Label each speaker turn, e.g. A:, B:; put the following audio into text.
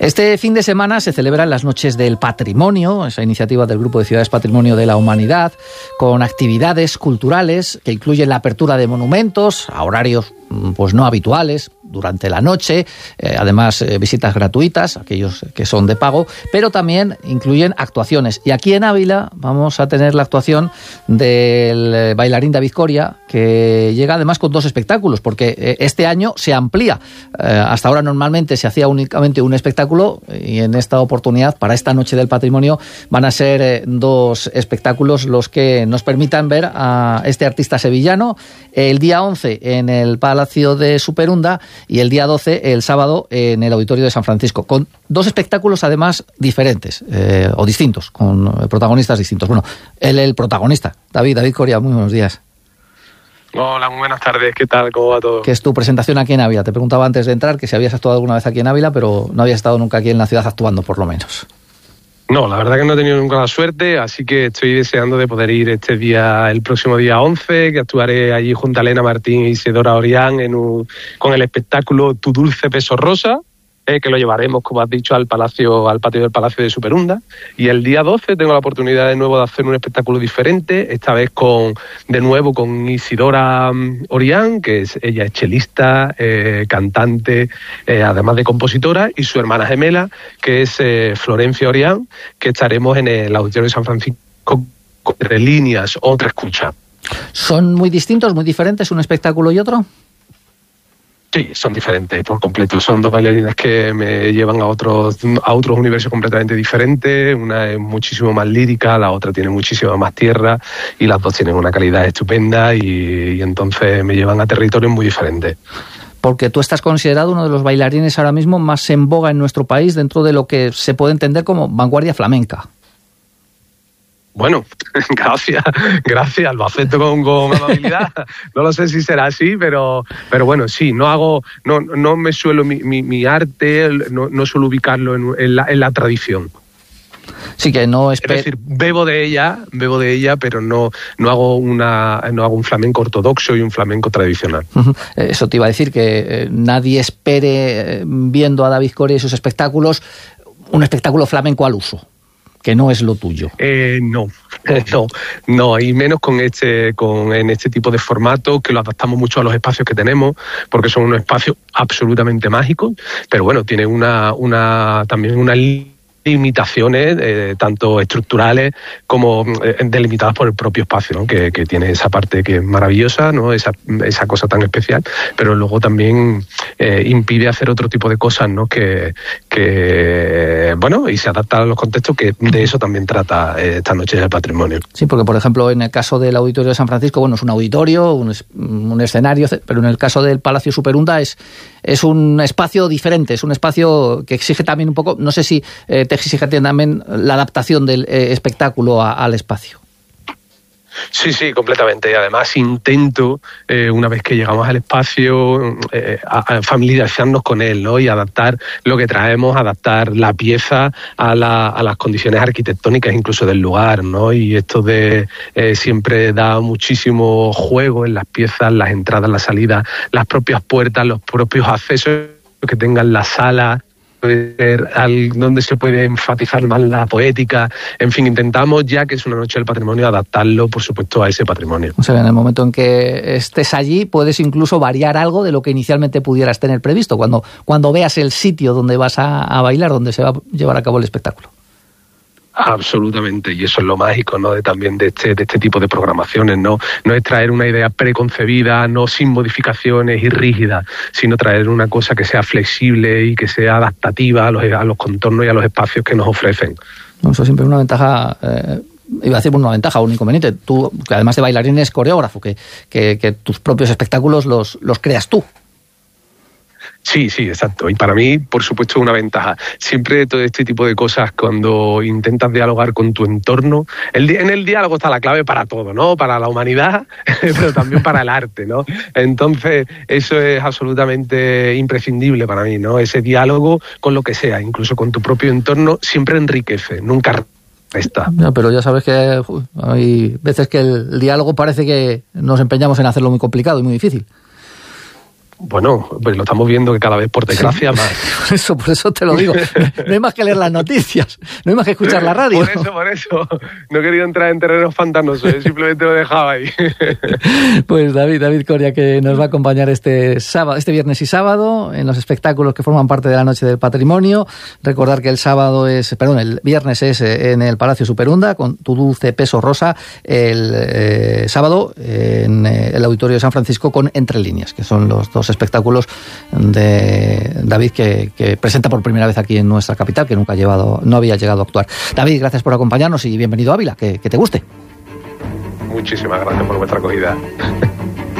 A: Este fin de semana se celebran las Noches del Patrimonio, esa iniciativa del Grupo de Ciudades Patrimonio de la Humanidad, con actividades culturales que incluyen la apertura de monumentos a horarios pues no habituales durante la noche, además visitas gratuitas, aquellos que son de pago, pero también incluyen actuaciones. Y aquí en Ávila vamos a tener la actuación del bailarín David Coria, que llega además con 2 espectáculos, porque este año se amplía. Hasta ahora normalmente se hacía únicamente un espectáculo y en esta oportunidad, para esta Noche del Patrimonio, van a ser 2 espectáculos los que nos permitan ver a este artista sevillano el día 11 en el Palacio de Superunda y el día 12, el sábado, en el Auditorio de San Francisco, con 2 espectáculos además diferentes o distintos, con protagonistas distintos. Bueno, el protagonista, David Coria, muy buenos días.
B: Hola, muy buenas tardes, ¿qué tal? ¿Cómo va todo?
A: ¿Qué es tu presentación aquí en Ávila? Te preguntaba antes de entrar que si habías actuado alguna vez aquí en Ávila, pero no habías estado nunca aquí en la ciudad actuando, por lo menos.
B: No, la verdad que no he tenido nunca la suerte, así que estoy deseando de poder ir el próximo día 11, que actuaré allí junto a Elena Martín y Isidora Orián con el espectáculo Tu Dulce Peso Rosa, que lo llevaremos, como has dicho, al patio del Palacio de Superunda. Y el día 12 tengo la oportunidad de nuevo de hacer un espectáculo diferente, esta vez de nuevo con Isidora Orián, que ella es chelista, cantante, además de compositora, y su hermana gemela, que es Florencia Orián, que estaremos en el Auditorio de San Francisco con Entre Líneas, Otra Escucha.
A: ¿Son muy distintos, muy diferentes un espectáculo y otro?
B: Sí, son diferentes por completo. Son 2 bailarinas que me llevan a otros universos completamente diferentes. Una es muchísimo más lírica, la otra tiene muchísima más tierra y las 2 tienen una calidad estupenda y entonces me llevan a territorios muy diferentes.
A: Porque tú estás considerado uno de los bailarines ahora mismo más en boga en nuestro país dentro de lo que se puede entender como vanguardia flamenca.
B: Bueno, gracias, lo acepto con amabilidad. No lo sé si será así, pero bueno, sí, no me suelo, mi arte, no suelo ubicarlo en la tradición.
A: Sí, que no
B: es decir, bebo de ella, pero no hago un flamenco ortodoxo y un flamenco tradicional.
A: Eso te iba a decir, que nadie espere, viendo a David Coria y sus espectáculos, un espectáculo flamenco al uso, que no es lo tuyo.
B: No, y menos en este tipo de formato, que lo adaptamos mucho a los espacios que tenemos, porque son unos espacios absolutamente mágicos, pero bueno, tiene también una limitaciones, tanto estructurales como delimitadas por el propio espacio, ¿no? Que tiene esa parte que es maravillosa, ¿no? Esa cosa tan especial, pero luego también impide hacer otro tipo de cosas, ¿no? Que bueno, y se adapta a los contextos, que de eso también trata esta Noche del Patrimonio.
A: Sí, porque por ejemplo en el caso del Auditorio de San Francisco, bueno, es un auditorio, un escenario, pero en el caso del Palacio Superunda es un espacio diferente, es un espacio que exige también un poco, no sé si te exige también la adaptación del espectáculo al espacio.
B: Sí, completamente. Y además intento, una vez que llegamos al espacio, a familiarizarnos con él, ¿no? Y adaptar lo que traemos, adaptar la pieza a las condiciones arquitectónicas incluso del lugar, ¿no? Y esto siempre da muchísimo juego en las piezas, las entradas, las salidas, las propias puertas, los propios accesos que tengan la sala, donde se puede enfatizar más la poética. En fin, intentamos, ya que es una Noche del Patrimonio, adaptarlo, por supuesto, a ese patrimonio.
A: O sea, en el momento en que estés allí, puedes incluso variar algo de lo que inicialmente pudieras tener previsto, cuando veas el sitio donde vas a bailar, donde se va a llevar a cabo el espectáculo.
B: Absolutamente, y eso es lo mágico, ¿no? También de este tipo de programaciones, ¿no? No es traer una idea preconcebida, no sin modificaciones y rígida, sino traer una cosa que sea flexible y que sea adaptativa a los contornos y a los espacios que nos ofrecen.
A: Eso siempre es una ventaja. Iba a decir una ventaja, un inconveniente. Tú, que además de bailarín, eres coreógrafo, que tus propios espectáculos los creas tú.
B: Sí, exacto. Y para mí, por supuesto, es una ventaja. Siempre todo este tipo de cosas, cuando intentas dialogar con tu entorno, en el diálogo está la clave para todo, ¿no? Para la humanidad, pero también para el arte, ¿no? Entonces, eso es absolutamente imprescindible para mí, ¿no? Ese diálogo con lo que sea, incluso con tu propio entorno, siempre enriquece, nunca resta.
A: No, pero ya sabes que hay veces que el diálogo parece que nos empeñamos en hacerlo muy complicado y muy difícil.
B: Bueno, pues lo estamos viendo que cada vez, por desgracia, más.
A: Por eso te lo digo. No hay más que leer las noticias, no hay más que escuchar la radio.
B: Por eso. No he querido entrar en terrenos pantanosos, simplemente lo dejaba ahí.
A: Pues David Coria, que nos va a acompañar este viernes y sábado en los espectáculos que forman parte de la Noche del Patrimonio. Recordar que el viernes es en el Palacio Superunda con Tu dulce peso rosa, el sábado en el Auditorio de San Francisco con Entre líneas, que son los dos espectáculos de David que presenta por primera vez aquí en nuestra capital, que no había llegado a actuar. David, gracias por acompañarnos y bienvenido a Ávila, que te guste.
B: Muchísimas gracias por vuestra acogida.